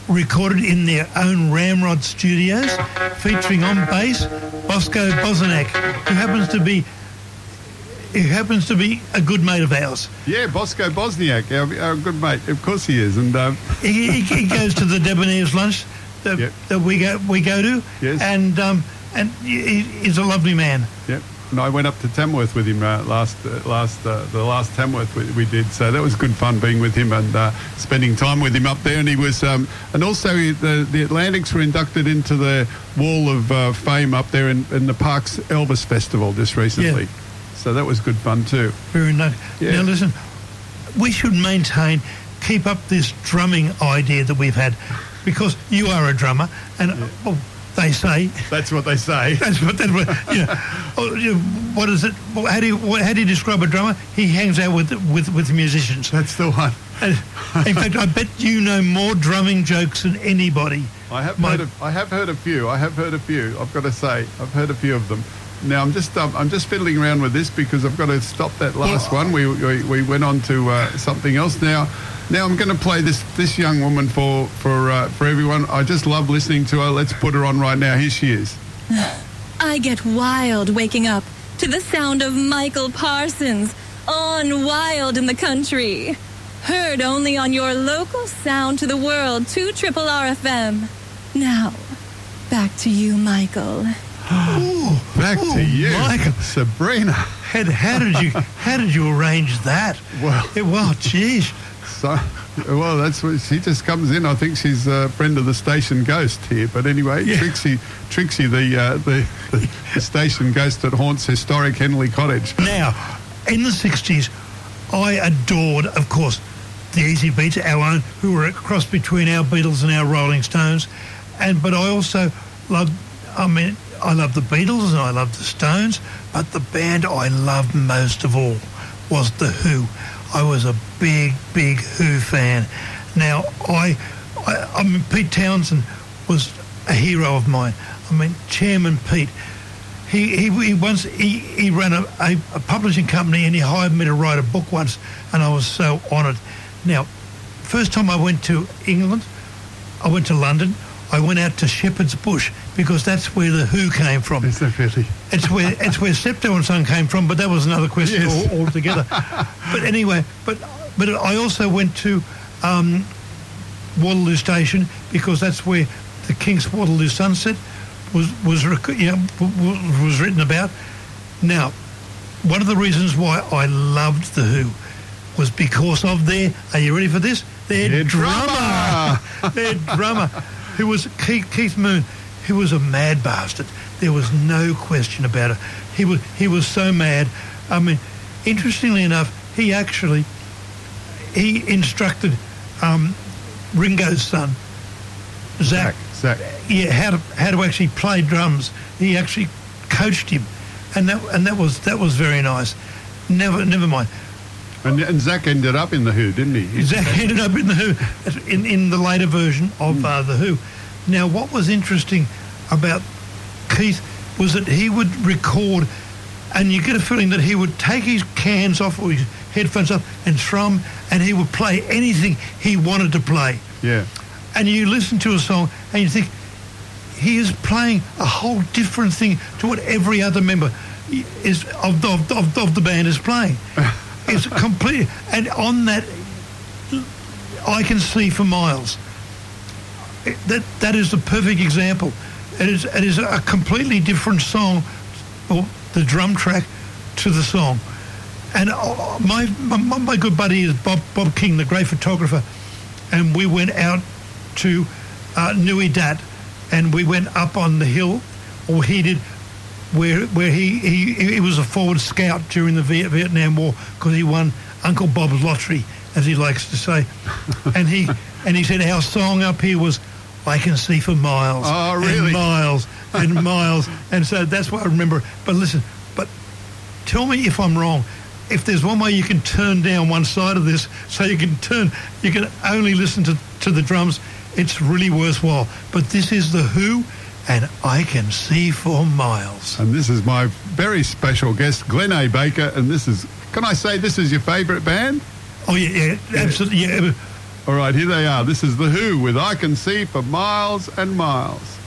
recorded in their own Ramrod studios, featuring on bass Bosco Bosniak, who happens to be a good mate of ours. Yeah, Bosco Bosniak, our good mate. Of course he is. And he goes to the Debonair's lunch that we go to. Yes. And he's a lovely man. Yep. And I went up to Tamworth with him the last Tamworth we did. So that was good fun being with him and spending time with him up there. And he was, and also the Atlantics were inducted into the Wall of Fame up there in the Parks Elvis Festival just recently. Yeah. So that was good fun too. Very nice. Yeah. Now listen, we should keep up this drumming idea that we've had, because you are a drummer, and well, they say. That's what they say. What is it? How do you describe a drummer? He hangs out with musicians. That's the one. In fact, I bet you know more drumming jokes than anybody. I have heard a few. I've got to say, I've heard a few of them. Now I'm just fiddling around with this because I've got to stop that last one. We went on to something else. Now I'm going to play this young woman for everyone. I just love listening to her. Let's put her on right now. Here she is. I get wild waking up to the sound of Michael Parsons on Wild in the Country. Heard only on your local sound to the world, 2 RRR FM. Now, back to you, Michael. Back to you, Michael. Sabrina. How did you arrange that? Well, geez. So, that's what she just comes in. I think she's a friend of the station ghost here. But anyway, yeah. Trixie, the station ghost that haunts historic Henley Cottage. Now, in the 60s, I adored, of course, the Easy Beats, our own, who were a cross between our Beatles and our Rolling Stones. But I also loved, I love the Beatles and I love the Stones, but the band I loved most of all was The Who. I was a big Who fan. Now, Pete Townsend was a hero of mine. Chairman Pete. He ran a publishing company, and he hired me to write a book once, and I was so honoured. Now, first time I went to England, I went to London. I went out to Shepherd's Bush because that's where the Who came from. Is that really? It's where Septo and Son came from, but that was another question altogether. But anyway, but I also went to Waterloo Station because that's where the King's Waterloo Sunset was written about. Now, one of the reasons why I loved the Who was because of are you ready for this? Their drummer. Their drummer. Who was Keith Moon, who was a mad bastard. There was no question about it. He was so mad. Interestingly enough, he instructed Ringo's son, Zach. Yeah, how to actually play drums. He actually coached him, and that was very nice. Never mind. And Zach ended up in the Who, didn't he? Zach ended up in the Who, in the later version of the Who. Now, what was interesting about Keith was that he would record, and you get a feeling that he would take his cans off or his headphones off and throw them, and he would play anything he wanted to play. Yeah. And you listen to a song and you think, he is playing a whole different thing to what every other member of the band is playing. It's complete, and on that, I Can See for Miles. That is the perfect example. It is a completely different song, or the drum track to the song. And my good buddy is Bob King, the great photographer, and we went out to Nui Dat, and we went up on the hill, or he did, where he was a forward scout during the Vietnam War because he won Uncle Bob's lottery, as he likes to say, and he said our song up here was I Can See for Miles. Oh, really? And miles and miles, and so that's what I remember. But listen, tell me if I'm wrong. If there's one way you can turn down one side of this, so you can only listen to the drums, it's really worthwhile. But this is the Who, and I Can See for Miles. And this is my very special guest, Glenn A. Baker, and can I say this is your favourite band? Oh, yeah, absolutely. Yeah. All right, here they are. This is The Who with I Can See for Miles and Miles.